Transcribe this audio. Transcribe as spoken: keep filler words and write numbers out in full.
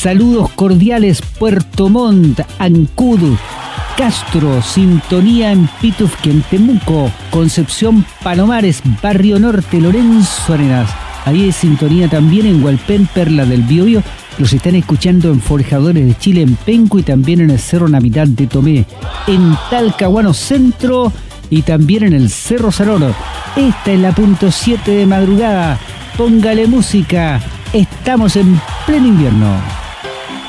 Saludos cordiales Puerto Montt, Ancud, Castro, sintonía en Pitufquén, Temuco, Concepción, Palomares, Barrio Norte, Lorenzo Arenas. Ahí es sintonía también en Hualpén, Perla del Biobío. Los están escuchando en Forjadores de Chile, en Penco y también en el Cerro Navidad de Tomé, en Talcahuano Centro y también en el Cerro Saroro. Esta es la punto siete de madrugada. Póngale música. Estamos en pleno invierno.